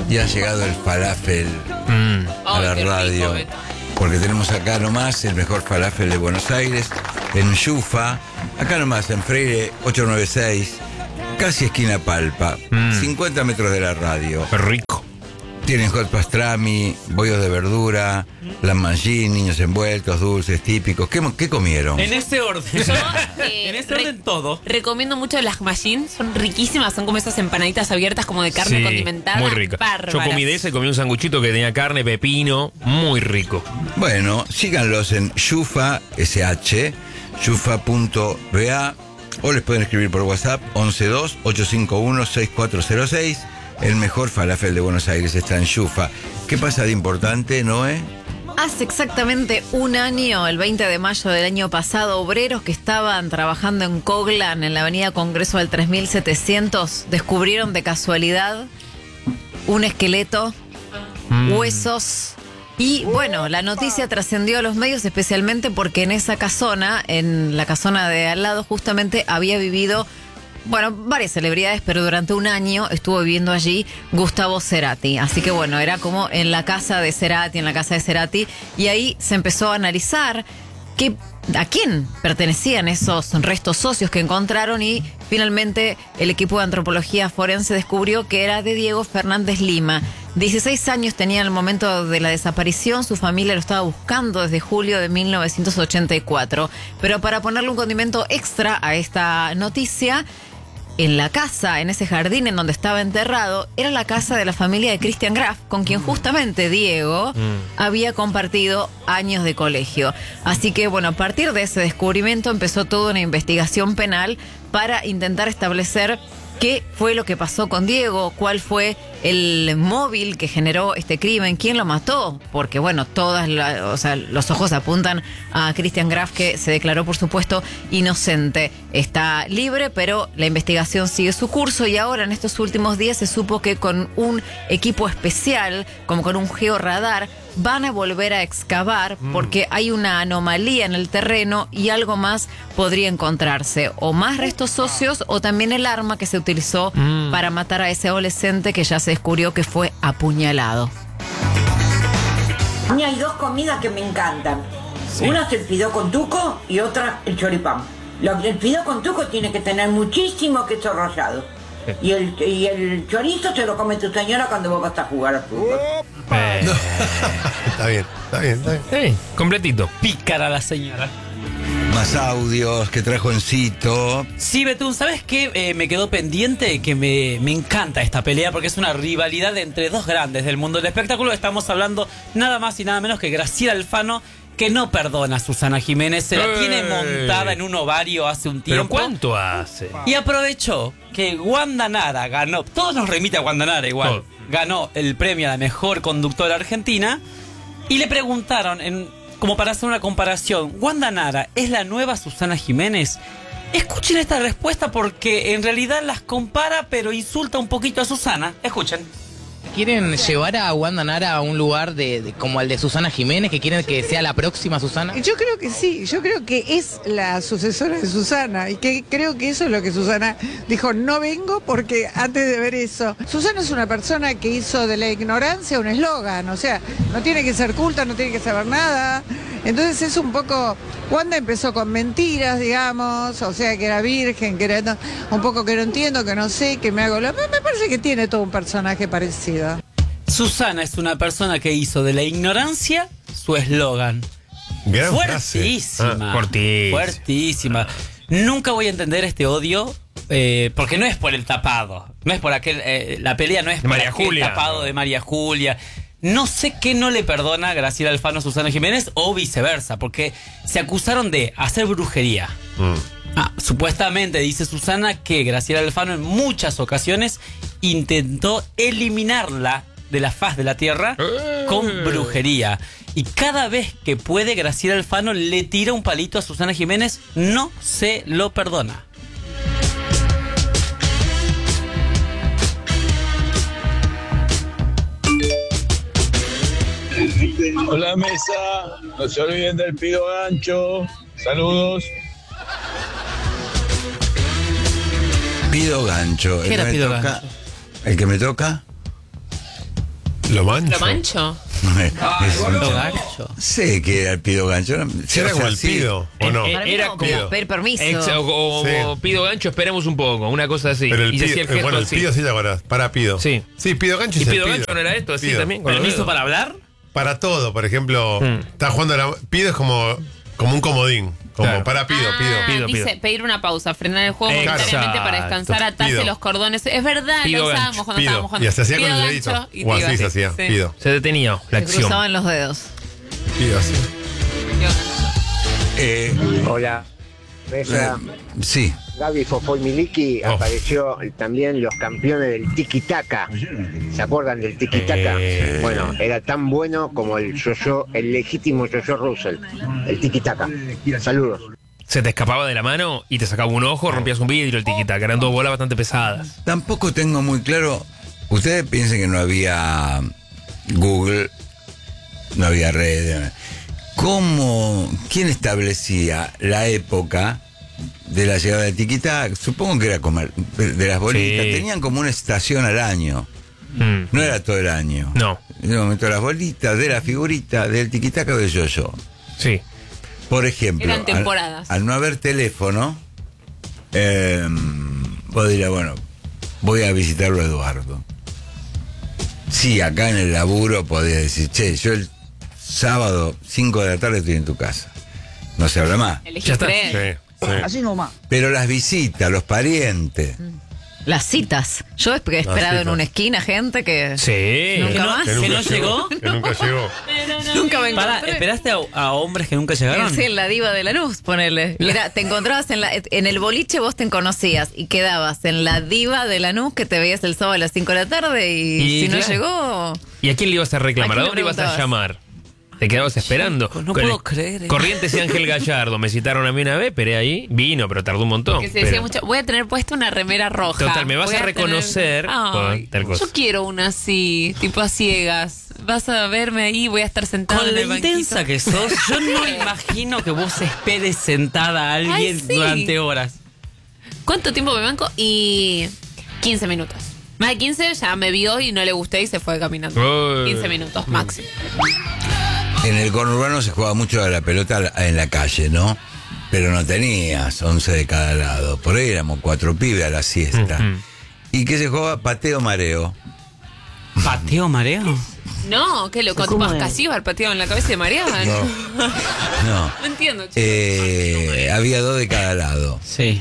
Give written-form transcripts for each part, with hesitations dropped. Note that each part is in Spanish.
Y ha llegado el falafel a la radio. Rico, porque tenemos acá nomás el mejor falafel de Buenos Aires, en Yufa, acá nomás en Freire 896, casi esquina Palpa, 50 metros de la radio. Rico. Tienen hot pastrami, bollos de verdura, lamangín, niños envueltos, dulces típicos. ¿Qué comieron? En ese orden. Yo, en ese orden todo. Recomiendo mucho las machín, son riquísimas, son como esas empanaditas abiertas como de carne condimentada. Muy rica. Bárbaras. Yo comí de esa y comí un sanguchito que tenía carne, pepino, muy rico. Bueno, síganlos en Yufa, SH, yufa.ba, o les pueden escribir por WhatsApp 112-851-6406. El mejor falafel de Buenos Aires está en Yufa. ¿Qué pasa de importante, Noé? Hace exactamente un año, el 20 de mayo del año pasado, obreros que estaban trabajando en Coglan, en la avenida Congreso del 3700, descubrieron de casualidad un esqueleto, huesos. Y bueno, la noticia trascendió a los medios especialmente porque en esa casona, en la casona de al lado, justamente había vivido... Bueno, varias celebridades, pero durante un año estuvo viviendo allí Gustavo Cerati. Así que bueno, era como en la casa de Cerati, en la casa de Cerati. Y ahí se empezó a analizar a quién pertenecían esos restos óseos que encontraron. Y finalmente el equipo de antropología forense descubrió que era de Diego Fernández Lima. 16 años tenía en el momento de la desaparición, su familia lo estaba buscando desde julio de 1984. Pero para ponerle un condimento extra a esta noticia... En la casa, en ese jardín en donde estaba enterrado, era la casa de la familia de Christian Graf, con quien justamente Diego había compartido años de colegio. Así que, bueno, a partir de ese descubrimiento empezó toda una investigación penal para intentar establecer qué fue lo que pasó con Diego, cuál fue el móvil que generó este crimen, quién lo mató, porque bueno, los ojos apuntan a Christian Graf, que se declaró por supuesto inocente. Está libre, pero la investigación sigue su curso y ahora en estos últimos días se supo que con un equipo especial, como con un georradar, van a volver a excavar porque hay una anomalía en el terreno y algo más podría encontrarse, o más restos óseos o también el arma que se utilizó para matar a ese adolescente que ya se descubrió que fue apuñalado. Y hay dos comidas que me encantan. Sí. Una es el fideo con tuco y otra el choripán. El fideo con tuco tiene que tener muchísimo queso rallado. Y el chorizo se lo come tu señora cuando vos vas a jugar al fútbol. No. Está bien. Sí, completito. Pícara la señora. Más audios que trajo Encito. Sí, Betún, ¿sabes qué? Me quedó pendiente que me encanta esta pelea porque es una rivalidad entre dos grandes del mundo del espectáculo. Estamos hablando nada más y nada menos que Graciela Alfano, que no perdona a Susana Jiménez, se la tiene montada en un ovario hace un tiempo. ¿Pero cuánto hace? Y aprovechó que Wanda Nara ganó, todos nos remite a Wanda Nara igual, ganó el premio a la mejor conductora argentina, y le preguntaron, como para hacer una comparación, ¿Wanda Nara es la nueva Susana Jiménez? Escuchen esta respuesta porque en realidad las compara pero insulta un poquito a Susana. Escuchen. ¿Quieren llevar a Wanda Nara a un lugar como el de Susana Jiménez, que quieren que sea la próxima Susana? Yo creo que sí, yo creo que es la sucesora de Susana y que creo que eso es lo que Susana dijo, no vengo porque antes de ver eso. Susana es una persona que hizo de la ignorancia un eslogan, o sea, no tiene que ser culta, no tiene que saber nada. Entonces es un poco, Wanda empezó con mentiras, digamos, o sea, que era virgen, que era un poco que no entiendo, que no sé, que me hago... Me parece que tiene todo un personaje parecido. Susana es una persona que hizo de la ignorancia su eslogan. Fuertísima. Fuertísima. Nunca voy a entender este odio, porque no es por el tapado, no es por aquel... la pelea no es por aquel tapado de María Julia. No sé qué no le perdona Graciela Alfano a Susana Jiménez o viceversa, porque se acusaron de hacer brujería. Supuestamente dice Susana que Graciela Alfano en muchas ocasiones intentó eliminarla de la faz de la tierra con brujería. Y cada vez que puede, Graciela Alfano le tira un palito a Susana Jiménez, no se lo perdona. Hola mesa, no se olviden del Pido Gancho. Saludos. Pido Gancho. ¿Qué era Pido Gancho? ¿El que me toca? ¿Lo mancho? ¿Lo mancho? Sé que era el pido gancho. ¿Era como el pido o no? Era como pedir permiso. O pido gancho, esperemos un poco, una cosa así. Pero el y se hacía pido, el gesto el así. pido sí te acordás, para pido. Sí. Sí, pido gancho ¿Y es el pido gancho no era esto así Pido. también? ¿Permiso para hablar? Para todo, por ejemplo, estás jugando pido es como un comodín. Como Claro. para pido. Dice pedir una pausa, frenar el juego Exacto. momentáneamente para descansar, atarse Pido. los cordones. Es verdad, Pido lo usábamos gancho. cuando estábamos jugando. Y se hacía con Pido el gancho dedito. y O te iba así se así. hacía, Sí. pido. Se detenía la Se acción. cruzaban los dedos. Pido así. Hola. Sí. Gaby Fofo y Miliki apareció también los campeones del tiki-taka. ¿Se acuerdan del tiki-taka? Bueno, era tan bueno como el legítimo Yo-Yo Russell. El tiki-taka. Saludos. Se te escapaba de la mano y te sacaba un ojo, rompías un vidrio, el tiquita, que eran dos bolas bastante pesadas. Tampoco tengo muy claro. Ustedes piensan que no había Google, no había red. ¿Quién establecía la época de la llegada del tiquita? Supongo que era como de las bolitas. Sí. Tenían como una estación al año. No era todo el año. No. En un momento las bolitas, de la figurita, del tiquitaca o del yo-yo. Sí. Por ejemplo, Eran temporadas. Al no haber teléfono, vos dirás, bueno, voy a visitarlo a Eduardo. Sí, acá en el laburo podía decir, che, yo el sábado 5 de la tarde estoy en tu casa. No se habla más. Elegí tres. Sí. Así nomás. Pero las visitas, los parientes. Las citas. Yo he esperado en citas. una esquina gente que... Sí. ¿Nunca más? ¿Que no llegó? Que nunca llegó. Nunca me Pará, encontré. ¿esperaste a hombres que nunca llegaron? Sí, en la diva de la luz, ponele. Mira, te encontrabas en el boliche, vos te conocías y quedabas en la diva de la luz que te veías el sábado a las 5 de la tarde y si no claro. llegó... ¿Y a quién le ibas a reclamar? ¿A ¿A quién dónde le ibas a preguntabas? llamar? Te quedabas esperando. No puedo creer. Corrientes y Ángel Gallardo me citaron a mí una vez, esperé ahí, vino, pero tardó un montón. Que se decía pero- mucho, voy a tener puesta una remera roja. Total, me vas Voy a reconocer tener- por Ay, tal cosa. yo quiero una así, tipo a ciegas. Vas a verme ahí, voy a estar sentada Con en la el banquito. intensa que sos, yo no imagino que vos esperes sentada a alguien Ay, sí. durante horas. ¿Cuánto tiempo me banco? Y 15 minutos. Más de 15 ya me vio y no le gusté y se fue caminando. Uy. 15 minutos máximo. En el conurbano se jugaba mucho a la pelota en la calle, ¿no? Pero no tenías 11 de cada lado. Por ahí éramos 4 pibes a la siesta. ¿Y qué se jugaba? Pateo mareo. ¿Pateo mareo? No, qué loco. Tipo Casíbar pateado en la cabeza de María. No. No entiendo, chicos. Había 2 de cada lado. Sí.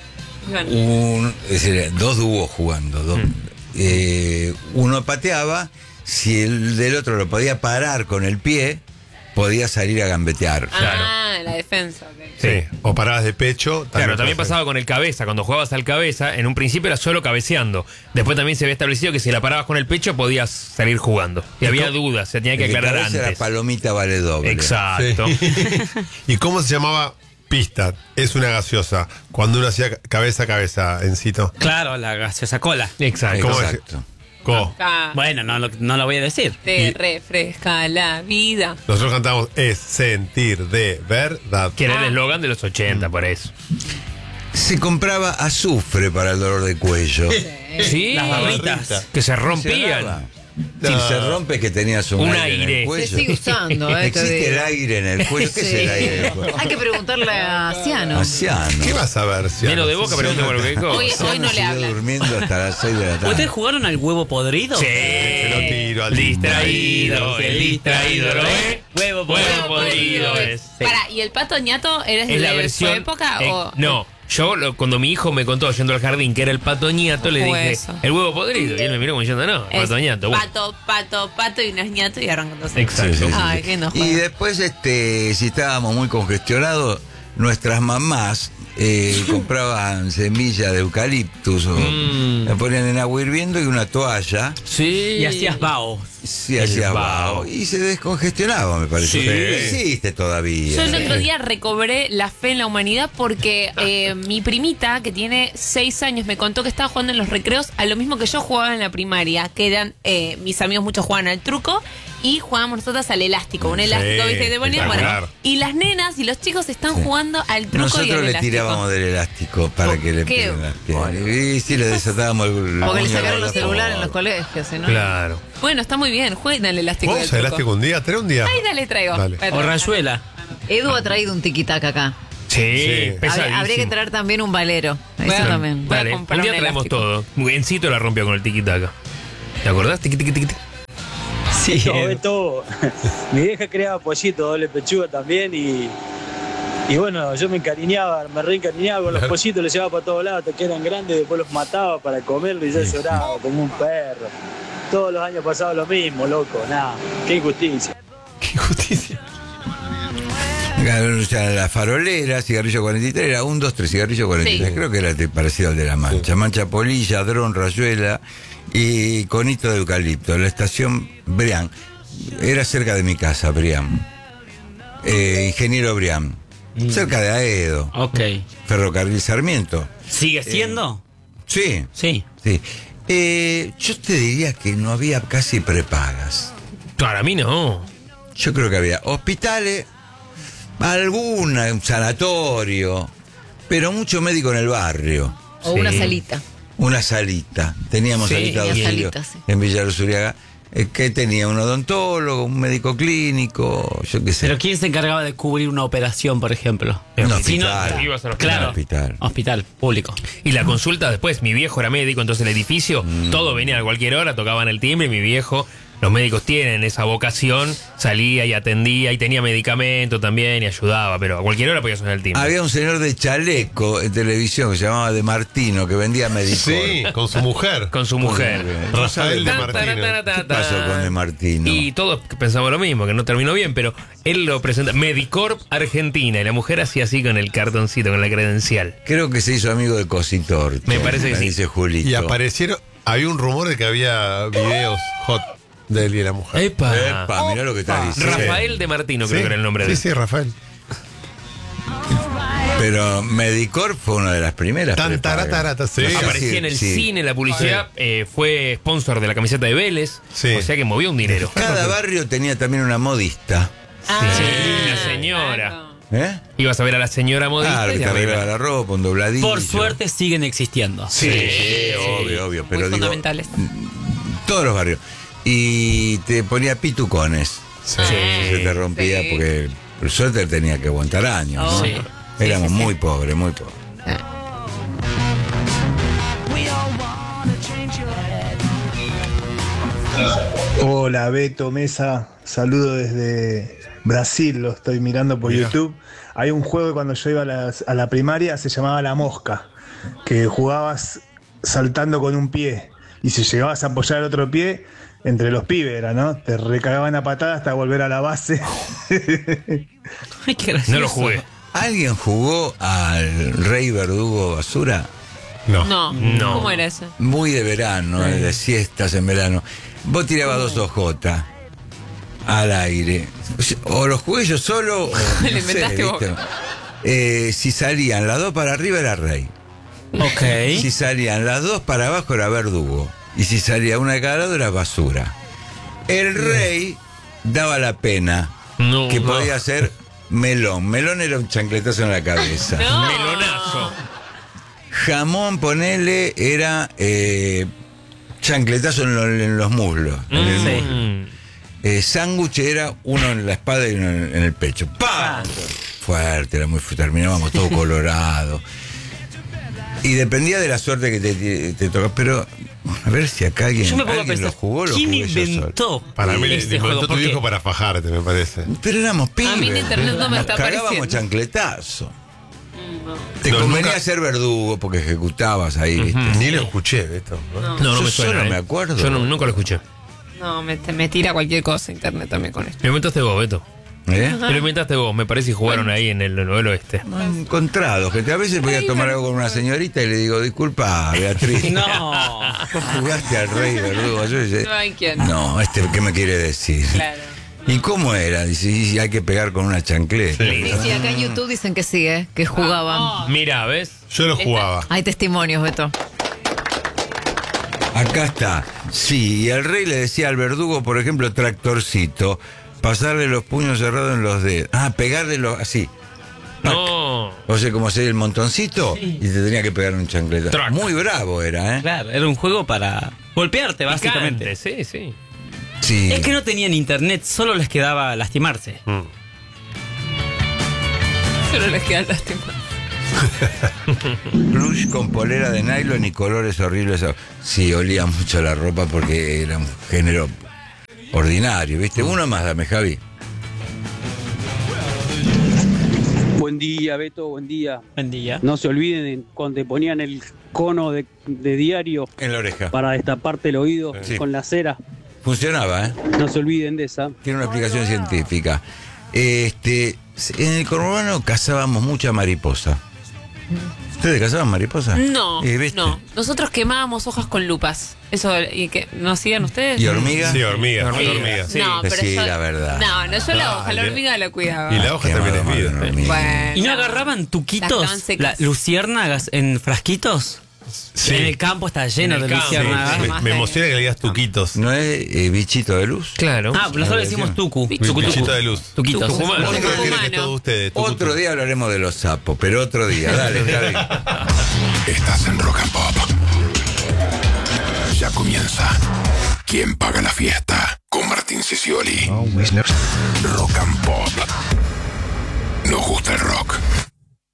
Es decir, 2 dúos jugando. Uno pateaba, si el del otro lo podía parar con el pie, podía salir a gambetear. Ah, la defensa. ok. Sí. O parabas de pecho. Claro, también puede ser. pasaba con el cabeza. Cuando jugabas al cabeza, en un principio era solo cabeceando. Después también se había establecido que si la parabas con el pecho podías salir jugando. Y había dudas, se tenía que El de aclarar cabeza antes. Era palomita vale doble. Exacto. ¿Y cómo se llamaba? Pista, es una gaseosa. Cuando uno hacía cabeza a cabeza, Encito. Claro, la gaseosa cola. Exacto. ¿Cómo es? Exacto. Co. Acá Bueno, no lo voy a decir. te refresca la vida. Nosotros cantamos es sentir de verdad. Que era el eslogan de los 80, por eso. Se compraba azufre para el dolor de cuello. Sí, Las barritas. que se Se rompían. daba. Si se rompe que tenías un aire en el cuello. Se sigue usando, te Existe digo. el aire en el cuello. ¿Qué es el aire en el cuello? Hay que preguntarle a Ciano. Anciano. ¿Qué vas a ver? Ciano? Menos de boca, pero no lo que dijo. Hoy no le Siguió hablan. durmiendo hasta las 6 de la tarde. ¿Ustedes jugaron al huevo podrido? Sí. Se lo tiro al Distraído, el distraído lo ve. Huevo Huevo podrido es. Para, ¿y el pato ñato eres Es la de versión. su época o...? No. Yo, cuando mi hijo me contó yendo al jardín que era el pato ñato, le Fue dije, eso. el huevo podrido. Y él me miró como diciendo, no, Es pato ñato. Bueno. pato y unos ñatos y arrancan todos. Exacto. Sí, sí, sí. Ay, qué enojo. Y después, si estábamos muy congestionados, nuestras mamás compraban semillas de eucaliptus o la ponían en agua hirviendo y una toalla. Sí. Y hacías bao. Sí, El hacía vaho. vaho. Y se descongestionaba, me parece. Sí. Existe todavía. Yo el otro día recobré la fe en la humanidad porque mi primita, que tiene 6 años, me contó que estaba jugando en los recreos a lo mismo que yo jugaba en la primaria, que eran mis amigos muchos jugaban al truco y jugábamos nosotras al elástico. Un elástico, ¿viste? Que te ponían, bueno, y las nenas y los chicos están jugando al truco nosotros y al le elástico. tirábamos del elástico para que le peguen las piernas. Y sí, le desatábamos el Porque le sacaron los celulares en los colegios, ¿no? Claro. Bueno, está muy bien, jueguen al elástico. ¿Vamos al elástico un día? ¿Trae un día? Ay, dale, traigo. Dale. O rayuela. Edu ha traído un tiquitaca acá. Sí, pesadísimo. Habría que traer también un valero. Eso Bueno, también. voy a Dale, un comprar día un traemos elástico. todo. Encito la rompió con el tiquitaca. ¿Te acordás? Tiqui, tiqui, tiqui, tiqui. Sí. No, Beto, mi vieja creaba pollito, doble pechuga también y bueno, yo me encariñaba, me reencariñaba con los pollitos, los llevaba para todos lados hasta que eran grandes, después los mataba para comerlos y ya lloraba como un perro. Todos los años pasaba lo mismo, loco, nada, qué injusticia. Qué injusticia. O sea, la farolera, cigarrillo 43, era 1, 2, 3, cigarrillo 43. Sí. Creo que era parecido al de la mancha. Mancha polilla, dron, rayuela y conito de eucalipto. La estación Brián. Era cerca de mi casa, Brián. Ingeniero Brián. Cerca de Aedo. Ok. Ferrocarril Sarmiento. ¿Sigue siendo? Sí. Sí. Sí. Yo te diría que no había casi prepagas. Para mí no. Yo creo que había hospitales, un sanatorio, pero mucho médico en el barrio. O una salita. Una salita. Teníamos Sí, salita de auxilio en Villa Luzuriaga, que tenía un odontólogo, un médico clínico, yo qué sé. ¿Pero quién se encargaba de cubrir una operación, por ejemplo? Un Si no- hospital. Ibas al hospital. Claro. Hospital. Hospital público. Y la consulta después, mi viejo era médico, entonces el edificio, todo venía a cualquier hora, tocaban el timbre y mi viejo, los médicos tienen esa vocación, salía y atendía y tenía medicamento también y ayudaba, pero a cualquier hora podía sonar el timbre. Había un señor de chaleco en televisión que se llamaba De Martino, que vendía Medicor. Sí, con su mujer. Con su mujer. Rafael de Ta, Martino. ta, ta, ta, ¿Qué pasó con De Martino? Y todos pensamos lo mismo, que no terminó bien, pero él lo presenta, Medicorp Argentina, y la mujer hacía así con el cartoncito, con la credencial. Creo que se hizo amigo de Cositor. Me parece que sí. Dice Julito. Y aparecieron. Había un rumor de que había videos hot de él y la mujer. ¡Epa! Epa, mirá lo que está diciendo. Rafael de Martino, creo que era el nombre de él. Sí, Rafael. Pero Medicor fue una de las primeras. Tan prepagas. taratarata, sí. Aparecía en el Sí. cine, la publicidad, fue sponsor de la camiseta de Vélez, Sí. o sea que movió un dinero. Cada barrio tenía también una modista. Sí, la señora. ¿Eh? Ibas a ver a la señora modista Claro, y que te te arreglaba. arreglaba la ropa, un dobladillo. Por suerte siguen existiendo. Sí, obvio. Muy Pero digo, fundamentales. todos los barrios. Y te ponía pitucones. Sí. Se te rompía Sí. porque por suerte tenía que aguantar años. ¿no? Sí. Éramos muy pobres, muy pobres. Hola Beto Mesa, saludo desde Brasil, lo estoy mirando por YouTube. Hay un juego que cuando yo iba a la primaria se llamaba La Mosca, que jugabas saltando con un pie y si llegabas a apoyar el otro pie, entre los pibes era, ¿no? Te recagaban a patadas hasta volver a la base. Ay, qué gracioso. No lo jugué. ¿Alguien jugó al Rey Verdugo Basura? No. No. ¿Cómo era eso? Muy de verano, de siestas en verano. Vos tirabas 2 OJ al aire. O los jugué yo solo, o Le no inventaste sé, vos. ¿viste? Si salían las 2 para arriba era Rey. Ok. Si salían las 2 para abajo era Verdugo. Y si salía una de cada lado era Basura. El Rey daba la pena, No, que no. podía ser Melón. Melón era un chancletazo en la cabeza. No. Melonazo. Jamón, ponele, era chancletazo en los muslos. en el muslo. Sándwich era uno en la espalda y uno en el pecho. ¡Pam! Fuerte, era muy fuerte. Terminábamos todo colorado. Y dependía de la suerte que te tocó. Pero, a ver si acá alguien, Yo me pongo a alguien pensar, lo jugó, lo ¿quién jugué yo solo. inventó Para mí este le juego? inventó tu Porque viejo para fajarte, me parece. Pero éramos pibes. A mí en internet no me Nos está cagábamos apareciendo. chancletazo. Te No, convenía nunca- ser verdugo porque ejecutabas ahí, ¿viste? Ni lo escuché, esto. No, Yo me suena. solo me acuerdo. Yo nunca lo escuché. No, me tira cualquier cosa internet también con esto. Lo inventaste vos, Beto. ¿Eh? Lo inventaste vos, me parece, y jugaron ahí en el oeste. No he encontrado, gente. A veces voy a tomar algo con una señorita y le digo, disculpa, Beatriz. No. Vos jugaste al Rey Verdugo. Yo dice, No hay quien. no, ¿qué me quiere decir? Claro. ¿Y cómo era? Dice, y hay que pegar con una chancleta. Sí, acá en YouTube dicen que sí, que jugaban. Mira, ¿ves? Yo lo jugaba. Hay testimonios, Beto. Acá está. Sí, y el rey le decía al verdugo, por ejemplo, tractorcito, pasarle los puños cerrados en los dedos. Pegarle así. No. O sea, como ser el montoncito, y te tenía que pegar un chancleta. Trac. Muy bravo era, ¿eh? Claro, era un juego para golpearte, básicamente. Picante, sí. Sí. Es que no tenían internet, solo les quedaba lastimarse. Solo les queda lástima. Plush con polera de nylon y colores horribles. Sí, olía mucho la ropa porque era un género ordinario, ¿viste? Uno más, dame, Javi. Buen día, Beto, buen día. Buen día. No se olviden cuando te ponían el cono de diario en la oreja para destaparte el oído con la cera. Funcionaba, ¿eh? No se olviden de esa. Tiene una explicación científica. En el conurbano cazábamos mucha mariposa. ¿Ustedes cazaban mariposa? No, no. Nosotros quemábamos hojas con lupas. Eso, ¿y que nos sigan ustedes? ¿Y hormigas? Sí, hormigas. Sí. No, pero sí, yo, la verdad. No, yo la hoja, la hormiga la cuidaba. Y la hoja también es vida. Bueno, ¿Y no agarraban tuquitos, luciérnagas en frasquitos? Sí. En el campo está lleno de luciérnagas. Sí. Me emociona que le digas tuquitos. ¿No es bichito de luz? Claro. Nosotros decimos tucu. Bichito de luz. Tuquitos. Tucumano. Otro día hablaremos de los sapos, pero otro día. Dale, Javi. Estás en Rock and Pop. Ya comienza. ¿Quién paga la fiesta? Con Martín Sicioli. Rock and Pop. Nos gusta el rock.